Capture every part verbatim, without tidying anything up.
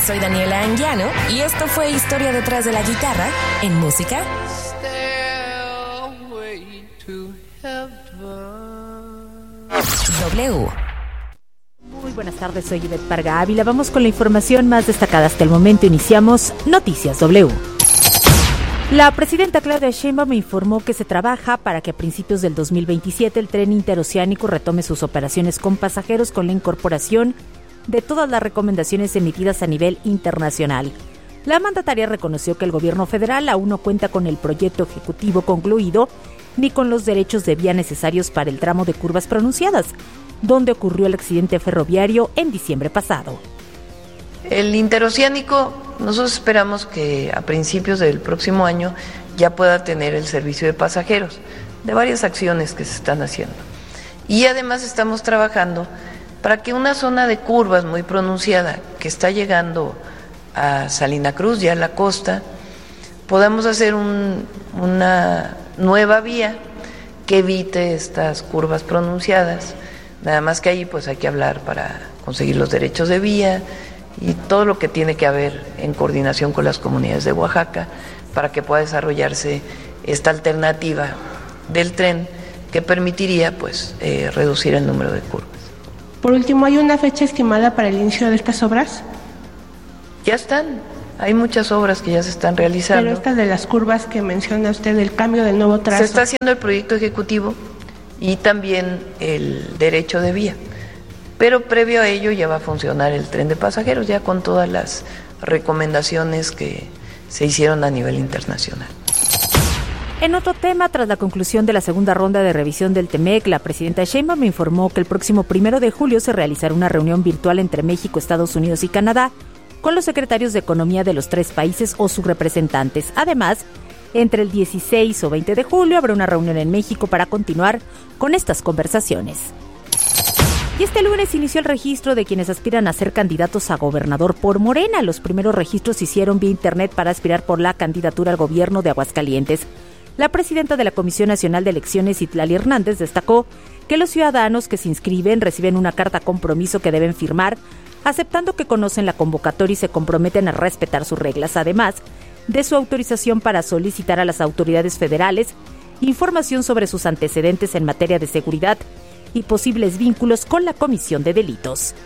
soy Daniela Anguiano y esto fue Historia detrás de la guitarra en música. W. Muy buenas tardes, soy Ivette Parga Ávila. Vamos con la información más destacada hasta el momento. Iniciamos Noticias W. La presidenta Claudia Sheinbaum informó que se trabaja para que a principios del dos mil veintisiete el tren interoceánico retome sus operaciones con pasajeros con la incorporación de todas las recomendaciones emitidas a nivel internacional. La mandataria reconoció que el gobierno federal aún no cuenta con el proyecto ejecutivo concluido ni con los derechos de vía necesarios para el tramo de curvas pronunciadas, donde ocurrió el accidente ferroviario en diciembre pasado. El interoceánico, nosotros esperamos que a principios del próximo año ya pueda tener el servicio de pasajeros, de varias acciones que se están haciendo. Y además estamos trabajando para que una zona de curvas muy pronunciada que está llegando a Salina Cruz, ya a la costa, podamos hacer un, una nueva vía que evite estas curvas pronunciadas. Nada más que ahí pues hay que hablar para conseguir los derechos de vía y todo lo que tiene que haber en coordinación con las comunidades de Oaxaca para que pueda desarrollarse esta alternativa del tren que permitiría pues eh, reducir el número de curvas. Por último, ¿hay una fecha estimada para el inicio de estas obras? Ya están, hay muchas obras que ya se están realizando. Pero estas de las curvas que menciona usted, el cambio del nuevo trazo. Se está haciendo el proyecto ejecutivo y también el derecho de vía. Pero previo a ello ya va a funcionar el tren de pasajeros, ya con todas las recomendaciones que se hicieron a nivel internacional. En otro tema, tras la conclusión de la segunda ronda de revisión del TEMEC, la presidenta Sheinbaum informó que el próximo primero de julio se realizará una reunión virtual entre México, Estados Unidos y Canadá con los secretarios de Economía de los tres países o sus representantes. Además, entre el dieciséis o veinte de julio habrá una reunión en México para continuar con estas conversaciones. Y este lunes inició el registro de quienes aspiran a ser candidatos a gobernador por Morena. Los primeros registros se hicieron vía internet para aspirar por la candidatura al gobierno de Aguascalientes. La presidenta de la Comisión Nacional de Elecciones, Itlali Hernández, destacó que los ciudadanos que se inscriben reciben una carta compromiso que deben firmar, aceptando que conocen la convocatoria y se comprometen a respetar sus reglas, además de su autorización para solicitar a las autoridades federales información sobre sus antecedentes en materia de seguridad y posibles vínculos con la comisión de delitos.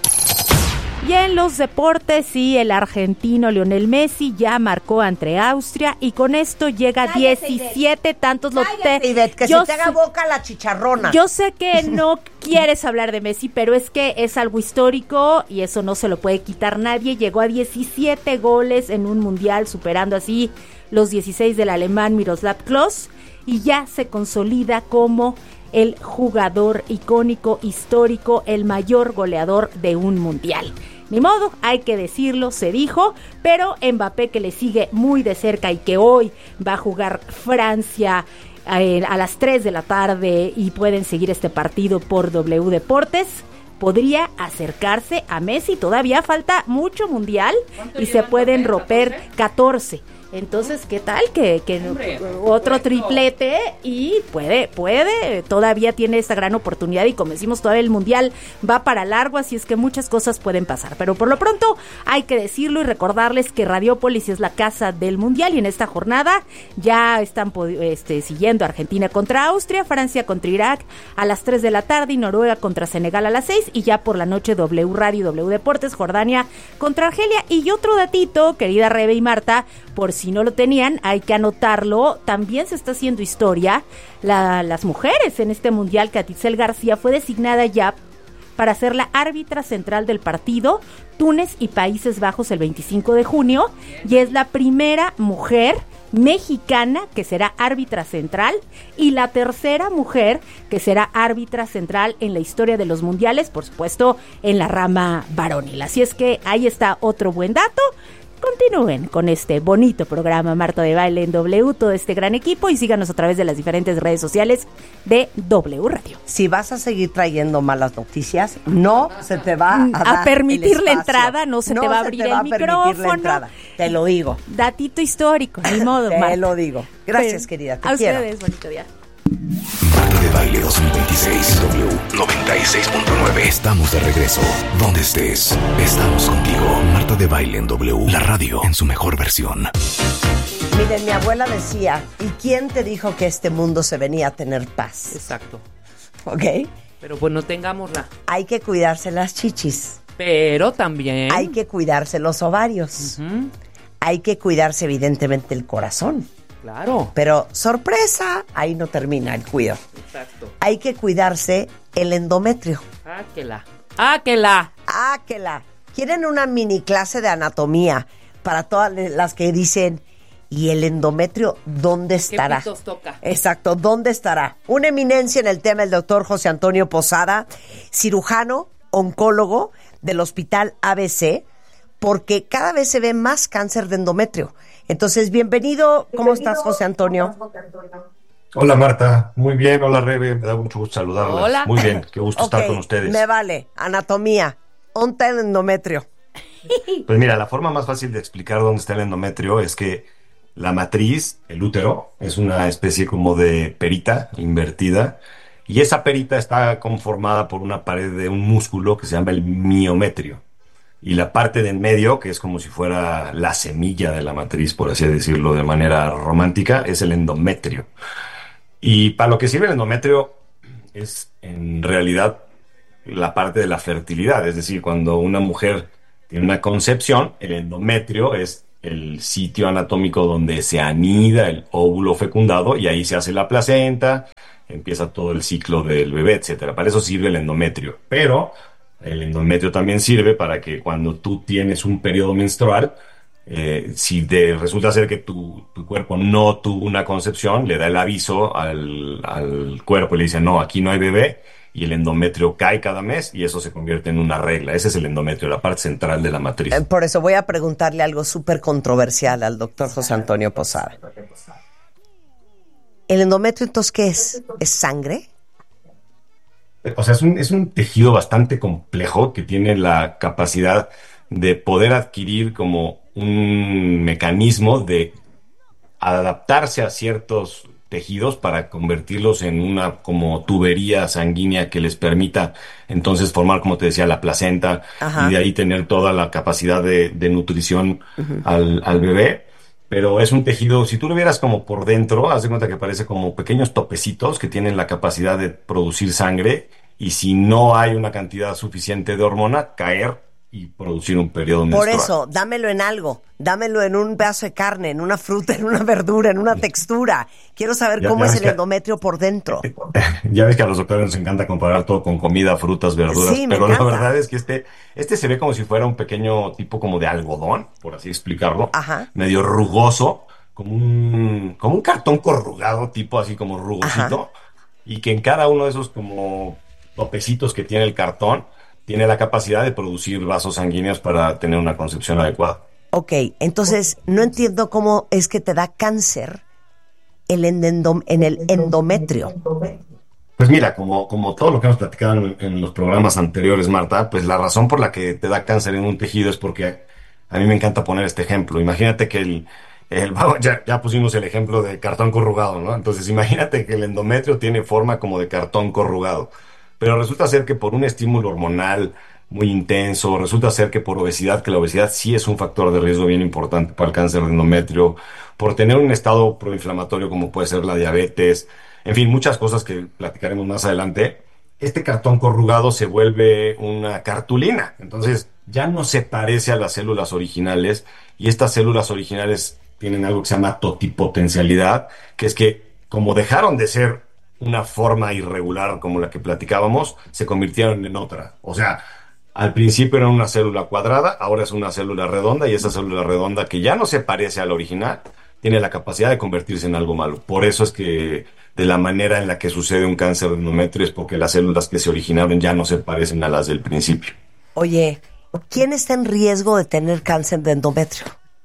Y en los deportes, sí, el argentino Lionel Messi ya marcó ante Austria y con esto llega a diecisiete tantos. Cállate, Ivette, que yo se te haga boca la chicharrona. Yo sé que no quieres hablar de Messi, pero es que es algo histórico y eso no se lo puede quitar nadie. Llegó a diecisiete goles en un mundial, superando así los dieciséis del alemán Miroslav Klose, y ya se consolida como el jugador icónico, histórico, el mayor goleador de un mundial. Ni modo, hay que decirlo, se dijo, pero Mbappé, que le sigue muy de cerca y que hoy va a jugar Francia eh, a las tres de la tarde y pueden seguir este partido por W Deportes, podría acercarse a Messi. Todavía falta mucho mundial y se pueden romper catorce. Entonces, ¿qué tal? Que, que Hombre, otro correcto. triplete y puede, puede, todavía tiene esta gran oportunidad y como decimos, todavía el mundial va para largo, así es que muchas cosas pueden pasar. Pero por lo pronto hay que decirlo y recordarles que Radiópolis es la casa del mundial y en esta jornada ya están este, siguiendo Argentina contra Austria, Francia contra Irak a las tres de la tarde y Noruega contra Senegal a las seis y ya por la noche W Radio y W Deportes, Jordania contra Argelia. Y otro datito, querida Rebe y Marta, por si no lo tenían, hay que anotarlo, también se está haciendo historia. La, las mujeres en este mundial, Catitzel García fue designada ya para ser la árbitra central del partido Túnez y Países Bajos el veinticinco de junio y es la primera mujer mexicana que será árbitra central y la tercera mujer que será árbitra central en la historia de los mundiales, por supuesto en la rama varonil. Así es que ahí está otro buen dato. Continúen con este bonito programa Marta de Baile en W, todo este gran equipo, y síganos a través de las diferentes redes sociales de W Radio. Si vas a seguir trayendo malas noticias, no se te va a, a dar permitir el la espacio. entrada, no se no te va a se abrir te el va micrófono. La entrada. Te lo digo. Datito histórico, ni modo, Te Marta. lo digo. Gracias, Pero, querida. Te a quiero. ustedes, bonito día. Marta de Baile dos mil veintiséis. W noventa y seis punto nueve. Estamos de regreso. Donde estés, estamos contigo. Marta de Baile en W. La radio en su mejor versión. Miren, mi abuela decía, ¿y quién te dijo que este mundo se venía a tener paz? Exacto. ¿Ok? Pero pues no tengámosla. Hay que cuidarse las chichis. Pero también... Hay que cuidarse los ovarios. Uh-huh. Hay que cuidarse evidentemente el corazón. Claro. Pero, sorpresa, ahí no termina el cuidado. Exacto. Hay que cuidarse el endometrio. Áquela. Áquela. Áquela. ¿Quieren una mini clase de anatomía para todas las que dicen, ¿y el endometrio dónde estará? ¿Qué pitos toca? Exacto, ¿dónde estará? Una eminencia en el tema, el doctor José Antonio Posada, cirujano, oncólogo del Hospital A B C, porque cada vez se ve más cáncer de endometrio. Entonces, bienvenido. ¿Cómo estás, José Antonio? Hola, Marta. Muy bien. Hola, Rebe. Me da mucho gusto saludarlas. Hola. Muy bien. Qué gusto Ok, estar con ustedes. me vale. Anatomía. ¿Dónde está el endometrio? Pues mira, la forma más fácil de explicar dónde está el endometrio es que la matriz, el útero, es una especie como de perita invertida, y esa perita está conformada por una pared de un músculo que se llama el miometrio. Y la parte de en medio, que es como si fuera la semilla de la matriz, por así decirlo de manera romántica, es el endometrio. Y para lo que sirve el endometrio es en realidad la parte de la fertilidad. Es decir, cuando una mujer tiene una concepción, el endometrio es el sitio anatómico donde se anida el óvulo fecundado y ahí se hace la placenta, empieza todo el ciclo del bebé, etcétera. Para eso sirve el endometrio. Pero el endometrio también sirve para que cuando tú tienes un periodo menstrual, eh, si te resulta ser que tu, tu cuerpo no tuvo una concepción, le da el aviso al, al cuerpo y le dice, no, aquí no hay bebé, y el endometrio cae cada mes y eso se convierte en una regla. Ese es el endometrio, la parte central de la matriz. Eh, por eso voy a preguntarle algo súper controversial al doctor José Antonio Posada. ¿El endometrio entonces qué es? ¿Es sangre? O sea, es un, es un tejido bastante complejo que tiene la capacidad de poder adquirir como un mecanismo de adaptarse a ciertos tejidos para convertirlos en una como tubería sanguínea que les permita entonces formar, como te decía, la placenta. Ajá. Y de ahí tener toda la capacidad de, de nutrición uh-huh. al, al bebé. Pero es un tejido, si tú lo vieras como por dentro, haz de cuenta que parece como pequeños topecitos que tienen la capacidad de producir sangre, y si no hay una cantidad suficiente de hormona, caer y producir un periodo menstrual. Por eso, dámelo en algo, dámelo en un pedazo de carne, en una fruta, en una verdura, en una textura. Quiero saber ya, cómo ya es el que, endometrio por dentro. Ya ves que a los doctores nos encanta comparar todo con comida, frutas, verduras, sí, pero la verdad es que este, este se ve como si fuera un pequeño tipo como de algodón, por así explicarlo. Ajá. Medio rugoso, como un, como un cartón corrugado, tipo así como rugosito. Ajá. Y que en cada uno de esos como topecitos que tiene el cartón, tiene la capacidad de producir vasos sanguíneos para tener una concepción adecuada. Ok, entonces no entiendo cómo es que te da cáncer el endom- en el endometrio. Pues mira, como, como todo lo que hemos platicado en, en los programas anteriores, Marta, pues la razón por la que te da cáncer en un tejido es porque a mí me encanta poner este ejemplo. Imagínate que el, el ya, ya pusimos el ejemplo de cartón corrugado, ¿no? Entonces imagínate que el endometrio tiene forma como de cartón corrugado. Pero resulta ser que por un estímulo hormonal muy intenso, resulta ser que por obesidad, que la obesidad sí es un factor de riesgo bien importante para el cáncer de endometrio, por tener un estado proinflamatorio como puede ser la diabetes, en fin, muchas cosas que platicaremos más adelante, este cartón corrugado se vuelve una cartulina. Entonces ya no se parece a las células originales, y estas células originales tienen algo que se llama totipotencialidad, que es que como dejaron de ser una forma irregular como la que platicábamos, se convirtieron en otra. O sea, al principio era una célula cuadrada, ahora es una célula redonda, y esa célula redonda, que ya no se parece a la original, tiene la capacidad de convertirse en algo malo. Por eso es que de la manera en la que sucede un cáncer de endometrio es porque las células que se originaron ya no se parecen a las del principio. Oye, ¿quién está en riesgo de tener cáncer de endometrio?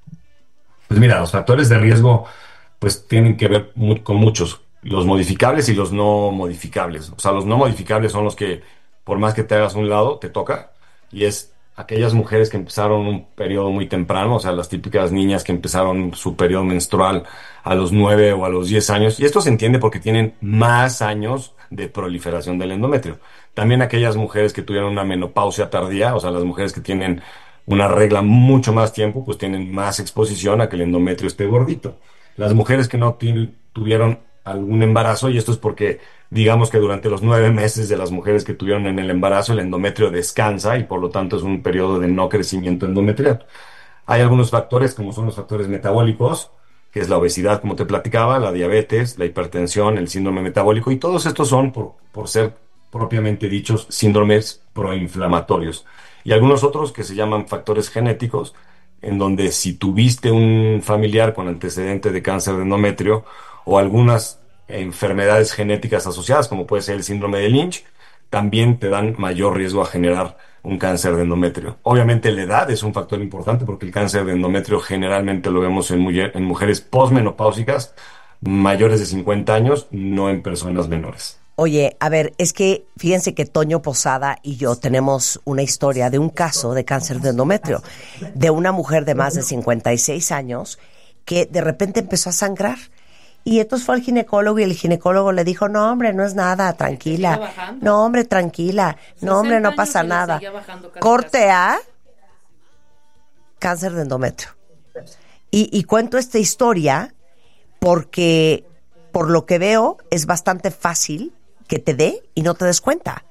Pues mira, los factores de riesgo pues tienen que ver mu- con muchos. Los modificables y los no modificables. O sea, los no modificables son los que, por más que te hagas a un lado, te toca. Y es aquellas mujeres que empezaron un periodo muy temprano, o sea, las típicas niñas que empezaron su periodo menstrual a los nueve o a los diez años, y esto se entiende porque tienen más años de proliferación del endometrio. También aquellas mujeres que tuvieron una menopausia tardía, o sea, las mujeres que tienen una regla mucho más tiempo, pues tienen más exposición a que el endometrio esté gordito. Las mujeres que no ti- tuvieron algún embarazo, y esto es porque digamos que durante los nueve meses de las mujeres que tuvieron en el embarazo, el endometrio descansa y por lo tanto es un periodo de no crecimiento endometrial. Hay algunos factores, como son los factores metabólicos, que es la obesidad, como te platicaba, la diabetes, la hipertensión, el síndrome metabólico, y todos estos son, por, por ser propiamente dichos, síndromes proinflamatorios. Y algunos otros que se llaman factores genéticos, en donde si tuviste un familiar con antecedente de cáncer de endometrio o algunas enfermedades genéticas asociadas, como puede ser el síndrome de Lynch, también te dan mayor riesgo a generar un cáncer de endometrio. Obviamente la edad es un factor importante porque el cáncer de endometrio generalmente lo vemos en, mujer, en mujeres posmenopáusicas mayores de cincuenta años, no en personas menores. Oye, a ver, es que fíjense que Toño Posada y yo tenemos una historia de un caso de cáncer de endometrio, de una mujer de más de cincuenta y seis años que de repente empezó a sangrar. Y entonces fue al ginecólogo y el ginecólogo le dijo, no, hombre, no es nada, tranquila. No, hombre, tranquila. No, hombre, no pasa nada. Corte A, cáncer de endometrio. Y, y cuento esta historia porque, por lo que veo, es bastante fácil que te dé y no te des cuenta.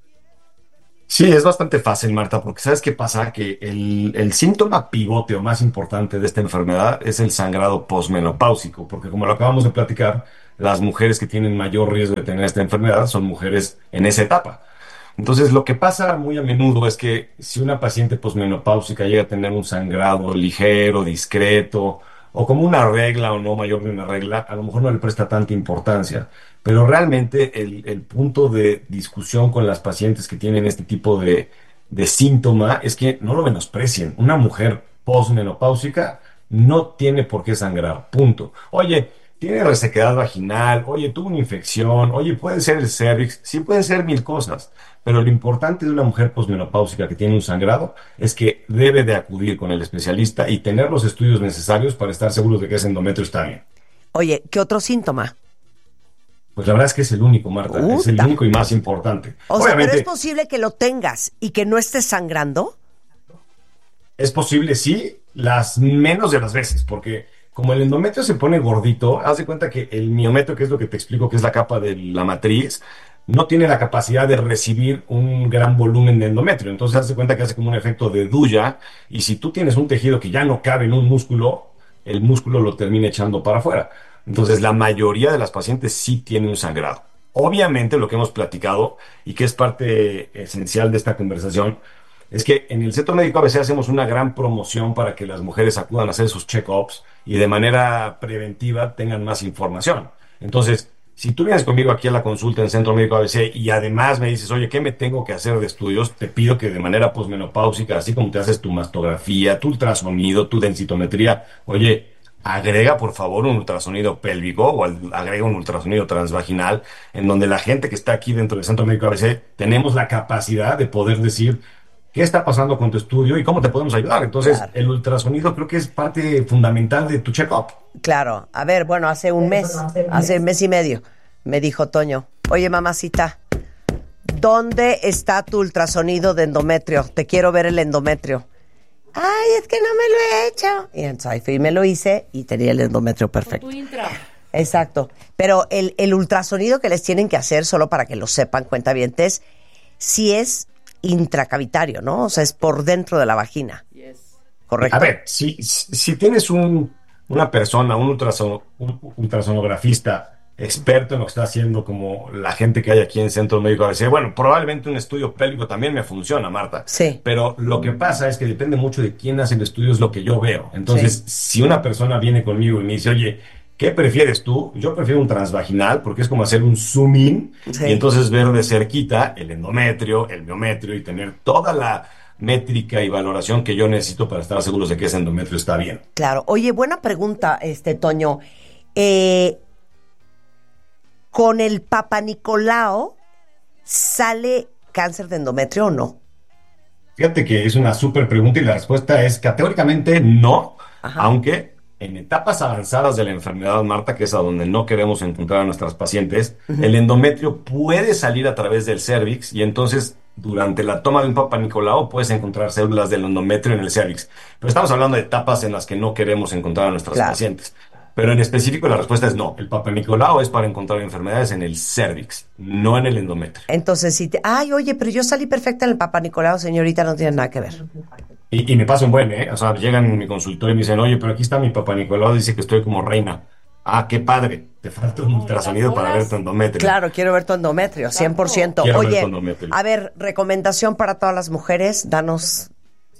Sí, es bastante fácil, Marta, porque ¿sabes qué pasa? Que el, el síntoma pivote o más importante de esta enfermedad es el sangrado posmenopáusico, porque como lo acabamos de platicar, las mujeres que tienen mayor riesgo de tener esta enfermedad son mujeres en esa etapa. Entonces, lo que pasa muy a menudo es que si una paciente posmenopáusica llega a tener un sangrado ligero, discreto, o como una regla o no mayor de una regla, a lo mejor no le presta tanta importancia. Pero realmente el, el punto de discusión con las pacientes que tienen este tipo de, de síntoma es que no lo menosprecien. Una mujer posmenopáusica no tiene por qué sangrar, punto. Oye, tiene resequedad vaginal, oye, tuvo una infección, oye, puede ser el cervix, sí pueden ser mil cosas, pero lo importante de una mujer posmenopáusica que tiene un sangrado es que debe de acudir con el especialista y tener los estudios necesarios para estar seguros de que ese endometrio está bien. Oye, ¿qué otro síntoma? Pues la verdad es que es el único, Marta, Uta. es el único y más importante. O sea, Obviamente, ¿pero es posible que lo tengas y que no estés sangrando? es posible, sí, las menos de las veces, porque como el endometrio se pone gordito, haz de cuenta que el miometrio, que es lo que te explico, que es la capa de la matriz, no tiene la capacidad de recibir un gran volumen de endometrio. Entonces, haz de cuenta que hace como un efecto de duya, y si tú tienes un tejido que ya no cabe en un músculo, el músculo lo termina echando para afuera. Entonces, la mayoría de las pacientes sí tienen un sangrado. Obviamente, lo que hemos platicado, y que es parte esencial de esta conversación, es que en el Centro Médico A B C hacemos una gran promoción para que las mujeres acudan a hacer sus check-ups y de manera preventiva tengan más información. Entonces, si tú vienes conmigo aquí a la consulta en Centro Médico A B C y además me dices, oye, ¿qué me tengo que hacer de estudios? Te pido que de manera posmenopáusica, así como te haces tu mastografía, tu ultrasonido, tu densitometría, oye, agrega por favor un ultrasonido pélvico o al- agrega un ultrasonido transvaginal, en donde la gente que está aquí dentro del Centro Médico A B C tenemos la capacidad de poder decir qué está pasando con tu estudio y cómo te podemos ayudar. Entonces, Claro. el ultrasonido creo que es parte fundamental de tu check-up. Claro, a ver, bueno, hace un mes, hace un mes y medio, me dijo Toño, oye, mamacita, ¿dónde está tu ultrasonido de endometrio? Te quiero ver el endometrio. Ay, es que no me lo he hecho. Y entonces ahí fui y me lo hice y tenía el endometrio perfecto. Tu intra. Exacto. Pero el, el ultrasonido que les tienen que hacer, solo para que lo sepan, cuentavientes, si es intracavitario, ¿no? O sea, es por dentro de la vagina. Yes. ¿Correcto? A ver, si, si tienes un, una persona, un, ultrason, un ultrasonografista experto en lo que está haciendo, como la gente que hay aquí en Centro Médico A B C, bueno, probablemente un estudio pélvico también me funciona, Marta. Sí. Pero lo que pasa es que depende mucho de quién hace el estudio, es lo que yo veo. Entonces, Sí. si una persona viene conmigo y me dice, oye, ¿qué prefieres tú? Yo prefiero un transvaginal porque es como hacer un zoom in Sí. y entonces ver de cerquita el endometrio, el miometrio y tener toda la métrica y valoración que yo necesito para estar seguros de que ese endometrio está bien. Claro. Oye, buena pregunta, este Toño. Eh, ¿Con el Papa Nicolau sale cáncer de endometrio o no? Fíjate que es una súper pregunta y la respuesta es categóricamente no, Ajá. aunque en etapas avanzadas de la enfermedad, Marta, que es a donde no queremos encontrar a nuestras pacientes, uh-huh. el endometrio puede salir a través del cérvix y entonces durante la toma de un Papa Nicolau puedes encontrar células del endometrio en el cérvix. Pero estamos hablando de etapas en las que no queremos encontrar a nuestras claro. pacientes. Pero en específico la respuesta es no. El Papa Nicolau es para encontrar enfermedades en el cérvix, no en el endometrio. Entonces, si te... Ay, oye, pero yo salí perfecta en el Papa Nicolau, señorita, no tiene nada que ver. Y, y me pasa un buen, ¿eh? O sea, llegan en mi consultorio y me dicen, oye, pero aquí está mi Papa Nicolau, dice que estoy como reina. Ah, qué padre. Te falta un ultrasonido para ver tu endometrio. Claro, quiero ver tu endometrio, cien por ciento. Quiero Oye, ver tu endometrio. A ver, recomendación para todas las mujeres, danos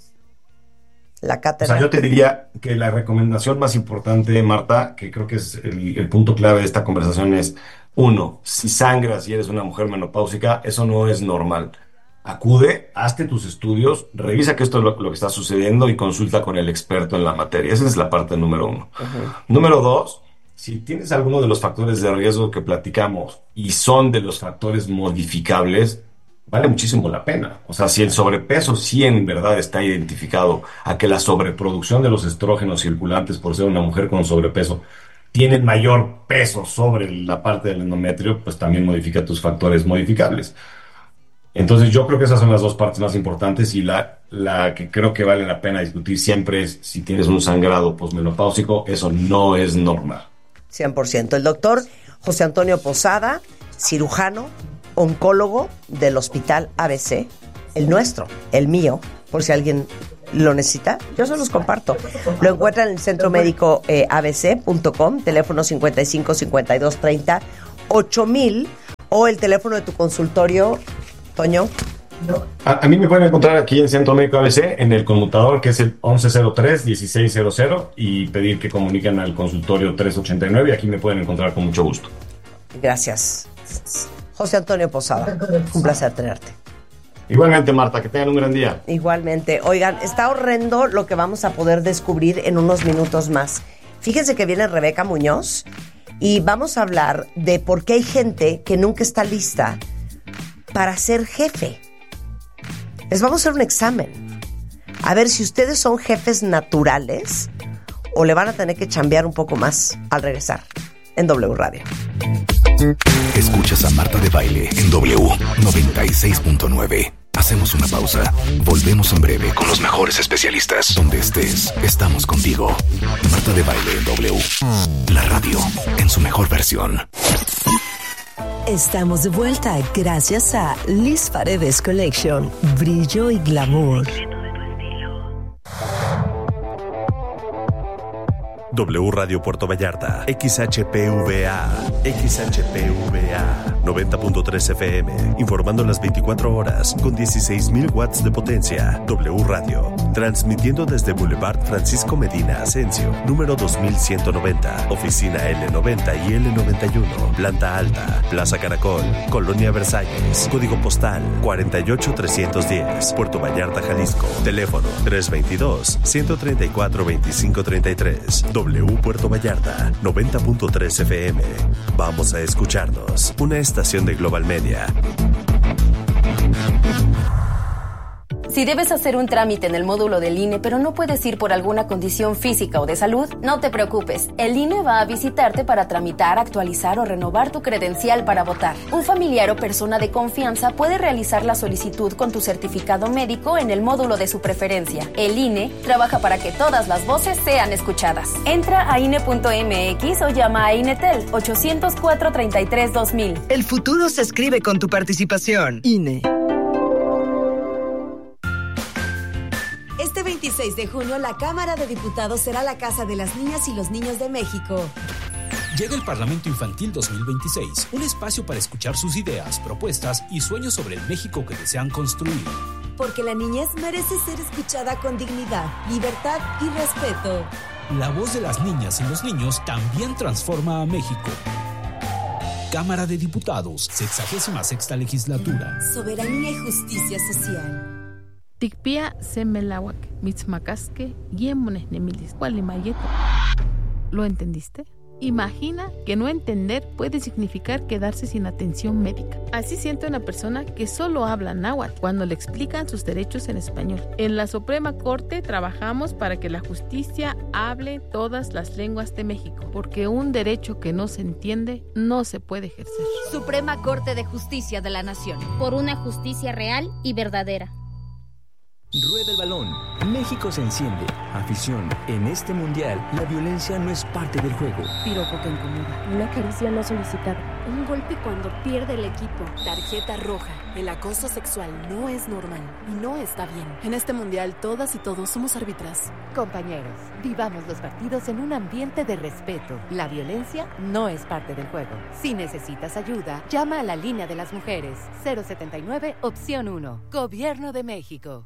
la cátedra. O sea, yo te diría que la recomendación más importante, Marta, que creo que es el, el punto clave de esta conversación es, uno, si sangras y eres una mujer menopáusica, eso no es normal. Acude, hazte tus estudios, revisa que esto es lo, lo que está sucediendo y consulta con el experto en la materia. Esa es la parte número uno. Uh-huh. Número dos, si tienes alguno de los factores de riesgo que platicamos y son de los factores modificables, vale muchísimo la pena. O sea, si el sobrepeso sí en verdad está identificado a que la sobreproducción de los estrógenos circulantes por ser una mujer con sobrepeso tiene mayor peso sobre la parte del endometrio, pues también modifica tus factores modificables. Entonces yo creo que esas son las dos partes más importantes y la, la que creo que vale la pena discutir siempre es si tienes un sangrado posmenopáusico, eso no es normal. cien por ciento. El doctor José Antonio Posada, cirujano, oncólogo del Hospital A B C, el nuestro, el mío, por si alguien lo necesita, yo se los comparto. Lo encuentran en el centro médico eh, a b c punto com, teléfono cincuenta y cinco, cincuenta y dos, treinta, ocho mil, o el teléfono de tu consultorio, Toño. A, a mí me pueden encontrar aquí en Centro Médico A B C, en el conmutador que es el once cero tres, dieciséis cero cero y pedir que comuniquen al consultorio tres ochenta y nueve y aquí me pueden encontrar con mucho gusto. Gracias. José Antonio Posada, un placer tenerte. Igualmente, Marta, que tengan un gran día. Igualmente. Oigan, está horrendo lo que vamos a poder descubrir en unos minutos más. Fíjense que viene Rebeca Muñoz y vamos a hablar de por qué hay gente que nunca está lista para ser jefe. Les vamos a hacer un examen. A ver si ustedes son jefes naturales o le van a tener que chambear un poco más al regresar en W Radio. Escuchas a Marta de Baile en W noventa y seis punto nueve. Hacemos una pausa. Volvemos en breve con los mejores especialistas. Donde estés, estamos contigo. Marta de Baile en W. La radio en su mejor versión. Estamos de vuelta gracias a Liz Paredes Collection. Brillo y glamour. W Radio Puerto Vallarta, X H P V A, X H P V A, noventa punto tres F M, informando las veinticuatro horas con dieciséis mil watts de potencia. W Radio, transmitiendo desde Boulevard Francisco Medina Asensio, número dos mil ciento noventa, oficina L noventa y L noventa y uno, planta alta, Plaza Caracol, Colonia Versalles, código postal cuarenta y ocho trescientos diez, Puerto Vallarta, Jalisco, teléfono tres veintidós, ciento treinta y cuatro, veinticinco treinta y tres. W Puerto Vallarta, noventa punto tres F M. Vamos a escucharnos. Una estación de Global Media. Si debes hacer un trámite en el módulo del I N E, pero no puedes ir por alguna condición física o de salud, no te preocupes. El I N E va a visitarte para tramitar, actualizar o renovar tu credencial para votar. Un familiar o persona de confianza puede realizar la solicitud con tu certificado médico en el módulo de su preferencia. El I N E trabaja para que todas las voces sean escuchadas. Entra a I N E punto M X o llama a INETEL ochocientos cuatro, treinta y tres, dos mil. El futuro se escribe con tu participación. I N E. Este veintiséis de junio, la Cámara de Diputados será la casa de las niñas y los niños de México. Llega el Parlamento Infantil dos mil veintiséis, un espacio para escuchar sus ideas, propuestas y sueños sobre el México que desean construir. Porque la niñez merece ser escuchada con dignidad, libertad y respeto. La voz de las niñas y los niños también transforma a México. Cámara de Diputados, sexagésima sexta legislatura. Soberanía y justicia social. Tikpia semelawak, mitzmacasque, yemones nemilis, cualimayeto. ¿Lo entendiste? Imagina que no entender puede significar quedarse sin atención médica. Así siente una persona que solo habla náhuatl cuando le explican sus derechos en español. En la Suprema Corte trabajamos para que la justicia hable todas las lenguas de México, porque un derecho que no se entiende no se puede ejercer. Suprema Corte de Justicia de la Nación. Por una justicia real y verdadera. Rueda el balón. México se enciende. Afición. En este mundial, la violencia no es parte del juego. Piropo que incomoda. Una caricia no solicitada. Un golpe cuando pierde el equipo. Tarjeta roja. El acoso sexual no es normal y no está bien. En este mundial, todas y todos somos árbitras. Compañeros, vivamos los partidos en un ambiente de respeto. La violencia no es parte del juego. Si necesitas ayuda, llama a la línea de las mujeres. cero setenta y nueve, opción uno. Gobierno de México.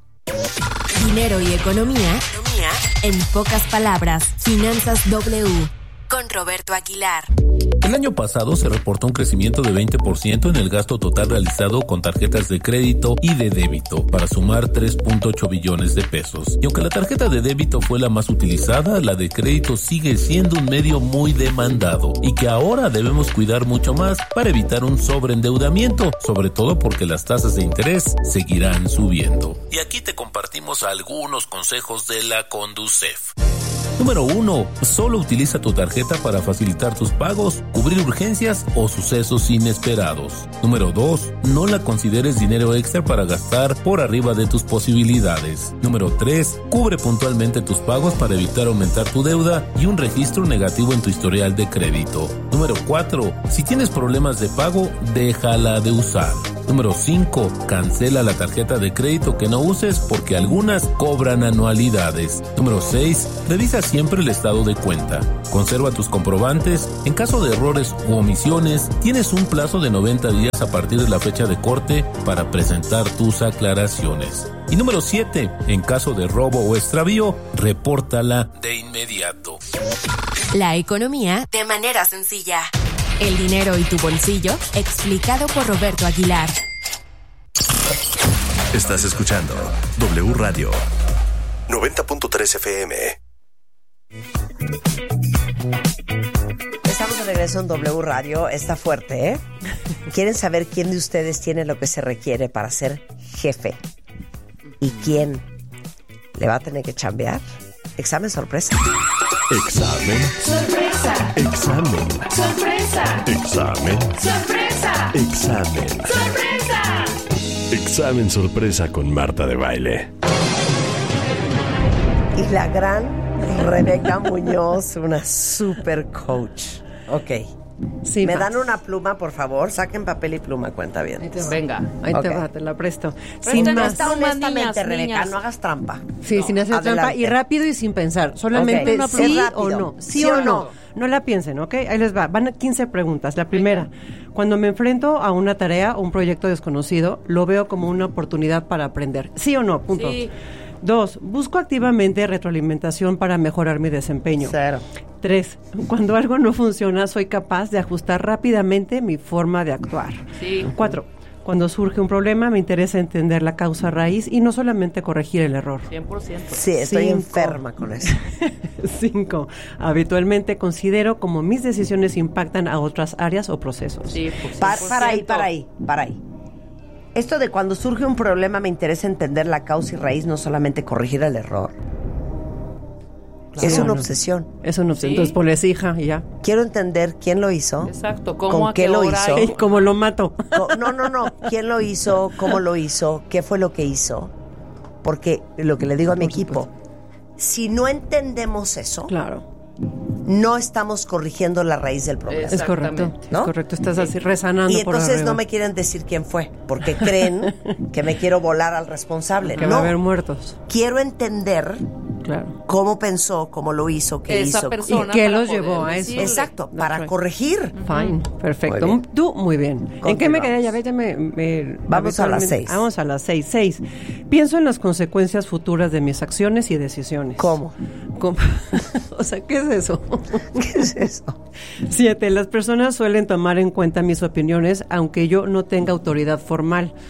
Dinero y economía, economía en pocas palabras. Finanzas W con Roberto Aguilar. El año pasado se reportó un crecimiento de veinte por ciento en el gasto total realizado con tarjetas de crédito y de débito, para sumar tres punto ocho billones de pesos. Y aunque la tarjeta de débito fue la más utilizada, la de crédito sigue siendo un medio muy demandado y que ahora debemos cuidar mucho más para evitar un sobreendeudamiento, sobre todo porque las tasas de interés seguirán subiendo. Y aquí te compartimos algunos consejos de la Conducef. Número uno. Solo utiliza tu tarjeta para facilitar tus pagos, cubrir urgencias o sucesos inesperados. Número dos. No la consideres dinero extra para gastar por arriba de tus posibilidades. Número tres. Cubre puntualmente tus pagos para evitar aumentar tu deuda y un registro negativo en tu historial de crédito. Número cuatro. Si tienes problemas de pago, déjala de usar. Número cinco. Cancela la tarjeta de crédito que no uses porque algunas cobran anualidades. Número seis. Revisa siempre el estado de cuenta. Conserva tus comprobantes. En caso de errores u omisiones, tienes un plazo de noventa días a partir de la fecha de corte para presentar tus aclaraciones. Y número siete. En caso de robo o extravío, repórtala de inmediato. La economía de manera sencilla. El dinero y tu bolsillo, explicado por Roberto Aguilar. Estás escuchando W Radio noventa punto tres F M. Estamos de regreso en W Radio. Está fuerte, ¿eh? ¿Quieren saber quién de ustedes tiene lo que se requiere para ser jefe? ¿Y quién le va a tener que chambear? Examen sorpresa. Examen. Sorpresa. Examen. Sorpresa. Examen. Sorpresa. Examen. Sorpresa. Examen sorpresa con Marta de Baile. Y la gran Rebeca Muñoz, una super coach. Ok. Sí, ¿Me Pat. dan una pluma, por favor? Saquen papel y pluma, cuenta bien. Ahí te va. Venga. Ahí Ok. te va, te la presto. Sin Sin más, más. está honestamente, niñas, Rebeca, niñas. no hagas trampa. Sí, sin hacer Adelante. trampa y rápido y sin pensar. Solamente Ok, sí es rápido. o no. Sí, ¿Sí o o no. no? No la piensen, ¿ok? Ahí les va. Van a quince preguntas. La primera, cuando me enfrento a una tarea o un proyecto desconocido, lo veo como una oportunidad para aprender. ¿Sí o no? Punto. Sí. Dos, busco activamente retroalimentación para mejorar mi desempeño. Cero. Tres, cuando algo no funciona, soy capaz de ajustar rápidamente mi forma de actuar. Sí. Cuatro, cuando surge un problema, me interesa entender la causa raíz y no solamente corregir el error. cien por ciento. Sí, estoy Cinco. enferma con eso. Cinco, habitualmente considero cómo mis decisiones impactan a otras áreas o procesos. Sí, por Pa- cien por para ahí, ciento. para ahí, para ahí. Esto de cuando surge un problema me interesa entender la causa y raíz, no solamente corregir el error. Claro. Es una No. obsesión. Es una opción. Sí. Entonces ponles hija y ya. Quiero entender quién lo hizo. Exacto. ¿Cómo, ¿Con a qué qué lo hora hizo? y- Ey, como lo mato. Co- No, no, no. ¿Quién lo hizo? ¿Cómo lo hizo? ¿Qué fue lo que hizo? Porque lo que le digo a mi Por equipo, si no entendemos eso, Claro. no estamos corrigiendo la raíz del problema. Es correcto. Exactamente. ¿No? Es correcto. Estás así resanando Y por entonces arriba. no me quieren decir quién fue, porque creen que me quiero volar al responsable. Que no, va a haber muertos. quiero entender Claro. cómo pensó, cómo lo hizo, qué Esa hizo. persona ¿Y qué para los poder llevó a eso? decirle. Exacto, para Right. corregir. Fine, perfecto. Muy bien. Tú, muy bien. ¿En qué me quedé? Ya Continuamos. ve, ya me... me- Vamos a las habitualmente- seis. Vamos a las seis. Seis. Pienso en las consecuencias futuras de mis acciones y decisiones. ¿Cómo? ¿Cómo? O sea, ¿qué es eso? ¿Qué es eso? Siete. Las personas suelen tomar en cuenta mis opiniones aunque yo no tenga autoridad formal.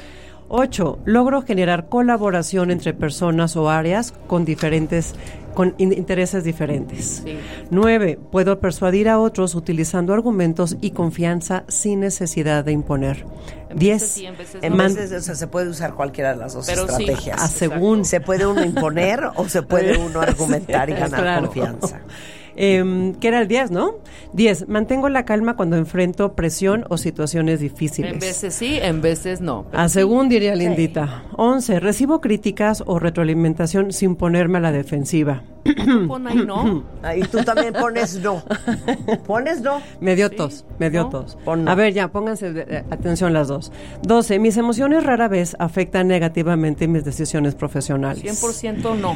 Ocho, logro generar colaboración entre personas o áreas con diferentes con in- intereses diferentes. Sí. Nueve, puedo persuadir a otros utilizando argumentos y confianza sin necesidad de imponer. En Diez, veces sí, en veces En no. veces, o sea, se puede usar cualquiera de las dos Pero sí, estrategias. a según. Se puede uno imponer o se puede uno argumentar y ganar Claro. confianza. Eh, que era el diez, ¿no? diez, mantengo la calma cuando enfrento presión o situaciones difíciles. En veces sí, en veces no. A según diría Lindita. once, recibo críticas o retroalimentación sin ponerme a la defensiva. Pon ahí no. Ahí tú también pones no. Pones no. Me dio tos, me dio ¿No? tos. Pon no. A ver, ya, pónganse eh, atención las dos. doce, mis emociones rara vez afectan negativamente mis decisiones profesionales. cien por ciento no.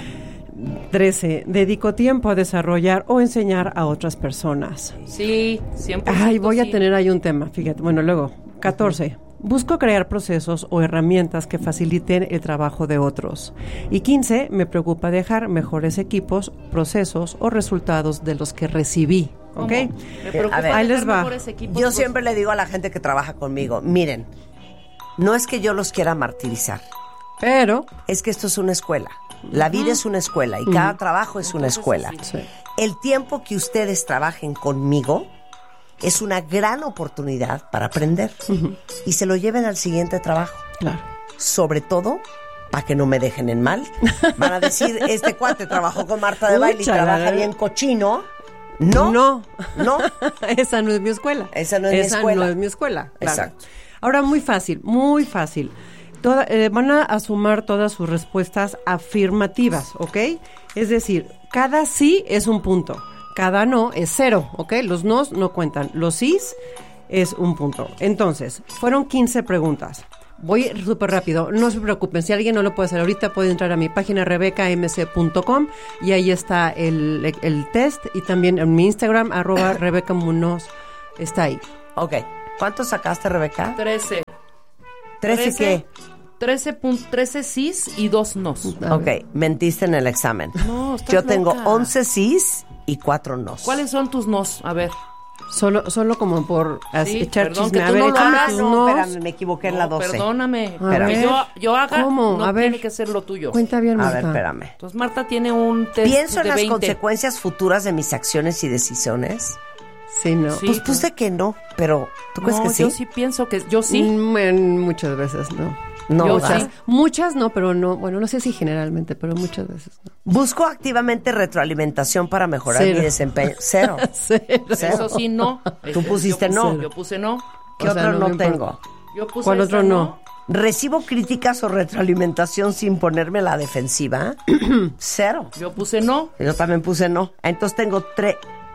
trece, dedico tiempo a desarrollar o enseñar a otras personas. Sí, cien por ciento Ay, voy a sí. tener ahí un tema, fíjate. Bueno, luego, catorce. Busco crear procesos o herramientas que faciliten el trabajo de otros. Y quince, me preocupa dejar mejores equipos, procesos o resultados de los que recibí. ¿Ok? ¿Cómo? Me preocupa A ver, ahí les dejar va. mejores equipos, Yo pues, siempre le digo a la gente que trabaja conmigo, miren, no es que yo los quiera martirizar, Pero, es que esto es una escuela. La vida es una escuela y cada trabajo es una escuela. sí. El tiempo que ustedes trabajen conmigo es una gran oportunidad para aprender y se lo lleven al siguiente trabajo. claro. Sobre todo, para que no me dejen en mal. Van a decir, este cuate trabajó con Marta de Baile y Úchala. trabaja bien cochino. No, No. no. Esa no es mi escuela. Esa no es mi Esa escuela. no es mi escuela. Claro. Exacto. Ahora, muy fácil, muy fácil. Toda, eh, van a, a sumar todas sus respuestas afirmativas, ¿ok? Es decir, cada sí es un punto, cada no es cero, ¿ok? Los nos no cuentan, los sís es un punto. Entonces, fueron quince preguntas. Voy súper rápido, no se preocupen, si alguien no lo puede hacer ahorita, puede entrar a mi página rebeca m c punto com y ahí está el, el test y también en mi Instagram, arroba Rebeca Munoz, está ahí. Ok. ¿Cuánto sacaste, Rebeca? trece. ¿Trece qué? trece, pun- trece sís y dos nos. Ok, mentiste en el examen. No, estás Yo tengo loca. once sís y cuatro nos. ¿Cuáles son tus nos? A ver. Solo, solo como por as- Sí, echar perdón, chisme. que A tú ver, no lo échame hagas. tus no, nos. espérame, me equivoqué en la No, doce. perdóname. A Lo que ver. yo, yo haga ¿Cómo? no A ver. tiene que ser lo tuyo. Cuenta bien, A Marta. ver, espérame. Entonces Marta tiene un test Pienso en de las veinte. consecuencias futuras de mis acciones y decisiones. Sí, no. Sí. Pues puse que no, pero ¿tú crees No, que sí? yo sí pienso que yo sí. Mm, en muchas veces no. No, Yo ¿verdad? sí. Muchas no, pero no. Bueno, no sé si generalmente, pero muchas veces no. Busco activamente retroalimentación para mejorar Cero. mi desempeño. Cero. Cero. Cero. Eso sí no. Tú Ese- pusiste yo puse- no. Yo puse no. ¿Qué O sea, otro no no, me importa. tengo? Yo puse ¿Cuál esta otro no? ¿Recibo críticas o retroalimentación sin ponerme a la defensiva? Cero. Yo puse no. Yo también puse no. Entonces tengo tres.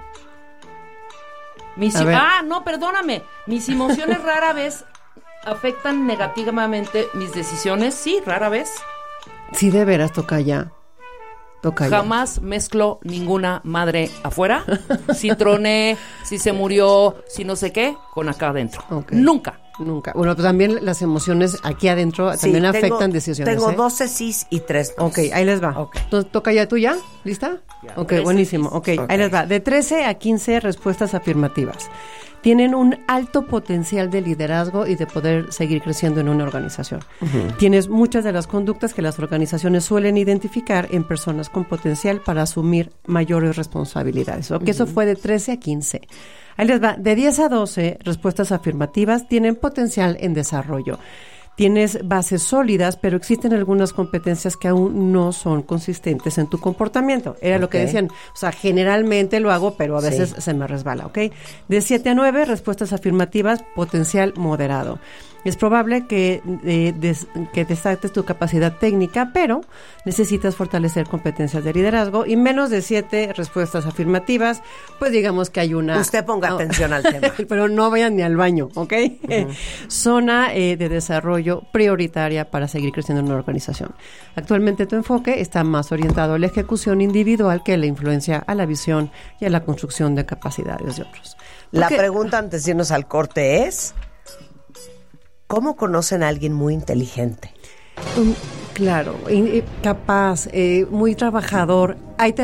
Mis A ver. ah, no, perdóname. Mis emociones rara vez afectan negativamente mis decisiones. Sí, rara vez. Sí, de veras, toca ya. Toca ya. Jamás mezclo ninguna madre afuera. Si troné, si se murió, si no sé qué, con acá adentro. Ok. Nunca. Nunca. Bueno, pues también las emociones aquí adentro Sí, también tengo- afectan decisiones. Tengo ¿eh? doce sís y tres no. Ok, ahí les va. Ok. Entonces, ¿toca ya tú ya? ¿Lista? Ok, trece buenísimo. sí. Ok, Ok. ahí les va. De trece a quince respuestas afirmativas. Tienen un alto potencial de liderazgo y de poder seguir creciendo en una organización. Tienes muchas de las conductas que las organizaciones suelen identificar en personas con potencial para asumir mayores responsabilidades. Ok, eso fue de trece a quince. Ahí les va. De diez a doce, respuestas afirmativas tienen potencial en desarrollo. Tienes bases sólidas, pero existen algunas competencias que aún no son consistentes en tu comportamiento. Era lo que Ok. decían. O sea, generalmente lo hago, pero a veces Sí. se me resbala, ¿ok? De siete a nueve, respuestas afirmativas, potencial moderado. Es probable que, eh, des- que destaques tu capacidad técnica, pero necesitas fortalecer competencias de liderazgo. Y menos de siete respuestas afirmativas, pues digamos que hay una... Usted ponga no. atención al tema. Pero no vayan ni al baño, ¿ok? Zona eh, de desarrollo prioritaria para seguir creciendo en una organización. Actualmente tu enfoque está más orientado a la ejecución individual que a la influencia a la visión y a la construcción de capacidades de otros. La Porque- pregunta antes de irnos al corte es, ¿cómo conocen a alguien muy inteligente? Um, claro, y- y capaz, eh, muy trabajador. Ahí te va.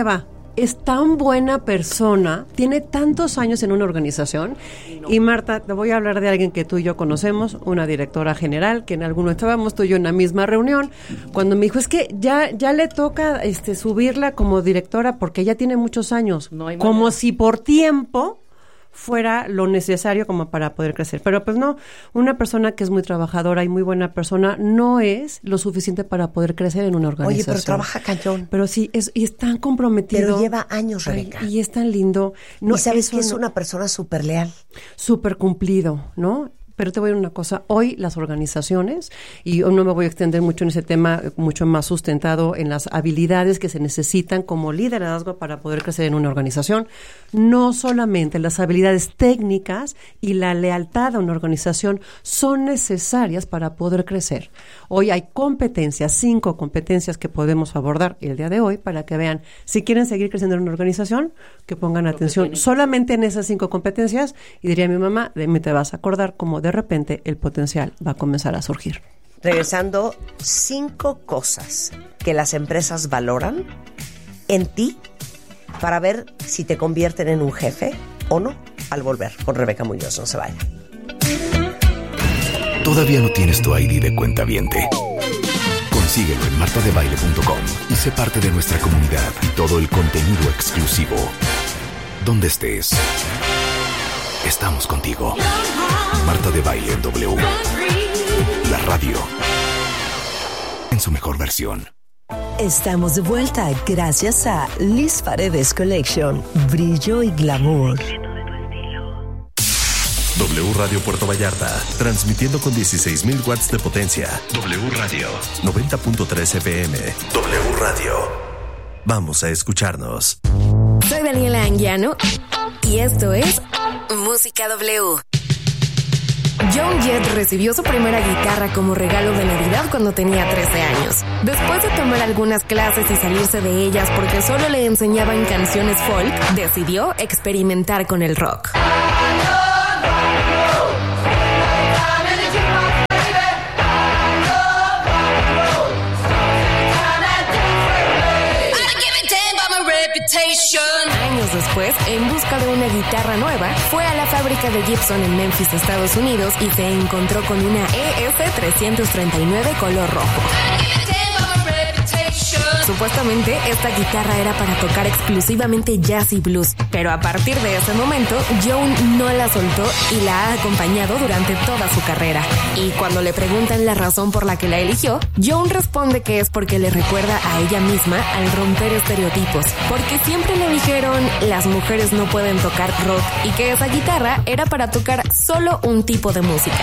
es tan buena persona, tiene tantos años en una organización. Y Marta, te voy a hablar de alguien que tú y yo conocemos, una directora general, que en alguno estábamos tú y yo en la misma reunión, cuando me dijo, es que ya, ya le toca este, subirla como directora porque ella tiene muchos años, No hay como manera. si por tiempo fuera lo necesario como para poder crecer. Pero pues no, una persona que es muy trabajadora y muy buena persona no es lo suficiente para poder crecer en una organización. Oye, pero trabaja cañón. Pero sí, es, y es tan comprometido. Pero lleva años, Rebeca. Ay, y es tan lindo. No, y sabes eso que es no- una persona súper leal. súper cumplido, ¿no? Pero te voy a decir una cosa, hoy las organizaciones, y hoy no me voy a extender mucho en ese tema, mucho más sustentado en las habilidades que se necesitan como liderazgo para poder crecer en una organización, no solamente las habilidades técnicas y la lealtad a una organización son necesarias para poder crecer. Hoy hay competencias, cinco competencias que podemos abordar el día de hoy para que vean, si quieren seguir creciendo en una organización, que pongan atención solamente en esas cinco competencias, y diría mi mamá, de mí te vas a acordar como de repente el potencial va a comenzar a surgir. Regresando, cinco cosas que las empresas valoran en ti para ver si te convierten en un jefe o no. Al volver con Rebeca Muñoz, no se vaya. ¿Todavía no tienes tu I D de cuentaviente? Consíguelo en marta de baile punto com y sé parte de nuestra comunidad y todo el contenido exclusivo. Donde estés, estamos contigo. Marta de Baile en W. La radio en su mejor versión. Estamos de vuelta gracias a Liz Paredes Collection, brillo y glamour. W Radio Puerto Vallarta, transmitiendo con dieciséis mil watts de potencia. W Radio, noventa punto tres F M. W Radio. Vamos a escucharnos. Soy Daniela Anguiano y esto es Música W. Joan Jett recibió su primera guitarra como regalo de Navidad cuando tenía trece años. Después de tomar algunas clases y salirse de ellas porque solo le enseñaban canciones folk, decidió experimentar con el rock. Años después, en busca de una guitarra nueva, fue a la fábrica de Gibson en Memphis, Estados Unidos, y se encontró con una E F trescientos treinta y nueve color rojo. Supuestamente, esta guitarra era para tocar exclusivamente jazz y blues, pero a partir de ese momento, Joan no la soltó y la ha acompañado durante toda su carrera. Y cuando le preguntan la razón por la que la eligió, Joan responde que es porque le recuerda a ella misma al romper estereotipos, porque siempre le dijeron las mujeres no pueden tocar rock y que esa guitarra era para tocar solo un tipo de música.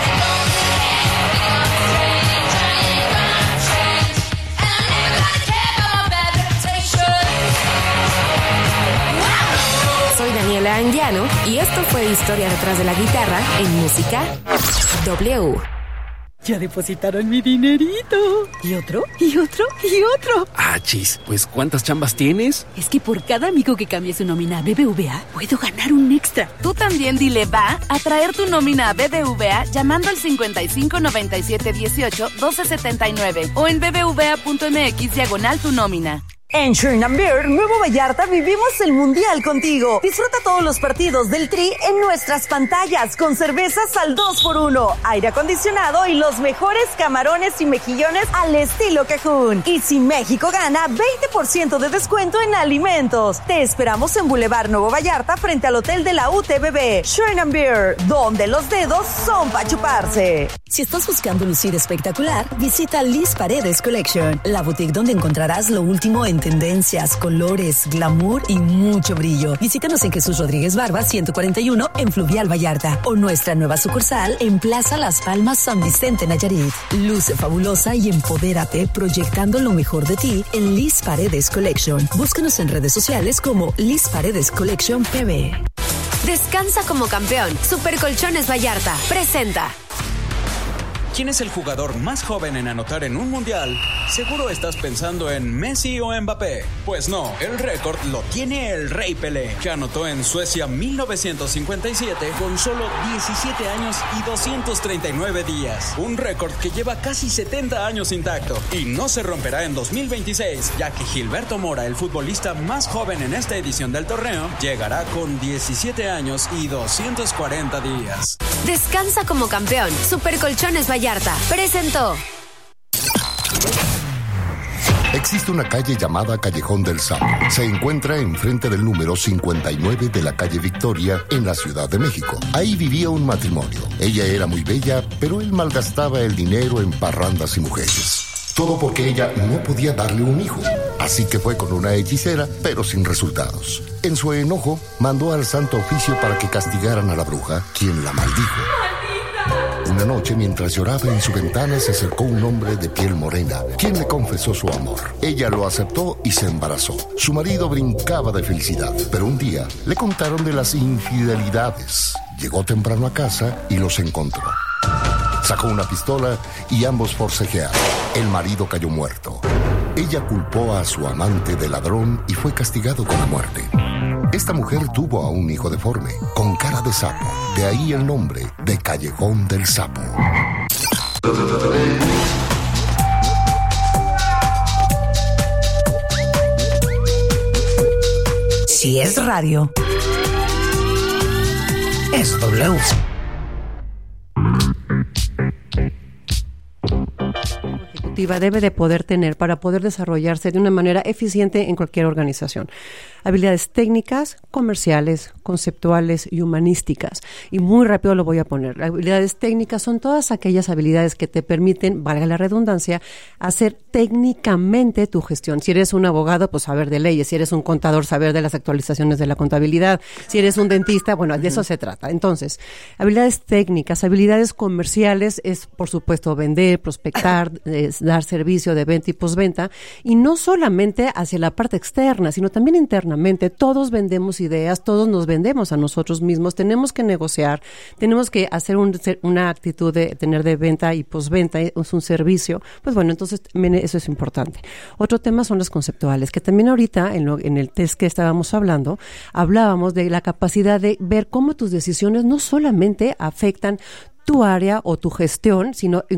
Soy Daniela Anguiano y esto fue Historia detrás de la guitarra en Música W. Ya depositaron mi dinerito. ¿Y otro? ¿Y otro? ¿Y otro? Ah, chis, pues ¿cuántas chambas tienes? Es que por cada amigo que cambie su nómina a B B V A, puedo ganar un extra. Tú también dile va a traer tu nómina a B B V A llamando al cincuenta y cinco noventa y siete dieciocho doce setenta y nueve o en bbva.mx diagonal tu nómina. En Sherman and Beer, Nuevo Vallarta, vivimos el Mundial contigo. Disfruta todos los partidos del Tri en nuestras pantallas con cervezas al dos por uno, aire acondicionado y los mejores camarones y mejillones al estilo Cajún. Y si México gana, veinte por ciento de descuento en alimentos. Te esperamos en Boulevard Nuevo Vallarta frente al Hotel de la U T B B. Sherman and Beer, donde los dedos son para chuparse. Si estás buscando lucir espectacular, visita Liz Paredes Collection, la boutique donde encontrarás lo último en tendencias, colores, glamour y mucho brillo. Visítanos en Jesús Rodríguez Barba ciento cuarenta y uno en Fluvial Vallarta o nuestra nueva sucursal en Plaza Las Palmas San Vicente Nayarit. Luce fabulosa y empodérate proyectando lo mejor de ti en Liz Paredes Collection. Búscanos en redes sociales como Liz Paredes Collection P B. Descansa como campeón. Supercolchones Vallarta presenta. ¿Quién es el jugador más joven en anotar en un mundial Seguro estás pensando en Messi o Mbappé. Pues no, el récord lo tiene el Rey Pelé, que anotó en Suecia mil novecientos cincuenta y siete con solo diecisiete años y doscientos treinta y nueve días. Un récord que lleva casi setenta años intacto y no se romperá en dos mil veintiséis, ya que Gilberto Mora, el futbolista más joven en esta edición del torneo, llegará con diecisiete años y doscientos cuarenta días. Descansa como campeón. Supercolchones Vallarta presentó. Existe una calle llamada Callejón del Sapo. Se encuentra enfrente del número cincuenta y nueve de la calle Victoria, en la Ciudad de México. Ahí vivía un matrimonio. Ella era muy bella, pero él malgastaba el dinero en parrandas y mujeres. Todo porque ella no podía darle un hijo. Así que fue con una hechicera, pero sin resultados. En su enojo, mandó al Santo Oficio para que castigaran a la bruja, quien la maldijo. Una noche, mientras lloraba en su ventana, se acercó un hombre de piel morena, quien le confesó su amor. Ella lo aceptó y se embarazó. Su marido brincaba de felicidad, pero un día le contaron de las infidelidades. Llegó temprano a casa y los encontró. Sacó una pistola y ambos forcejearon. El marido cayó muerto. Ella culpó a su amante de ladrón y fue castigado con la muerte. Esta mujer tuvo a un hijo deforme, con cara de sapo. De ahí el nombre de Callejón del Sapo. Si es radio, es W. Debe de poder tener para poder desarrollarse de una manera eficiente en cualquier organización. Habilidades técnicas, comerciales, conceptuales y humanísticas. Y muy rápido lo voy a poner. Habilidades técnicas son todas aquellas habilidades que te permiten, valga la redundancia, hacer técnicamente tu gestión. Si eres un abogado, pues saber de leyes. Si eres un contador, saber de las actualizaciones de la contabilidad. Si eres un dentista, bueno, de eso se trata. Entonces, habilidades técnicas, habilidades comerciales es, por supuesto, vender, prospectar, es dar servicio de venta y postventa, y no solamente hacia la parte externa, sino también internamente. Todos vendemos ideas, todos nos vendemos a nosotros mismos, tenemos que negociar, tenemos que hacer un, una actitud de tener de venta y postventa, es un servicio, pues bueno, entonces eso es importante. Otro tema son los conceptuales, que también ahorita en, lo, en el test que estábamos hablando, hablábamos de la capacidad de ver cómo tus decisiones no solamente afectan tu área o tu gestión, sino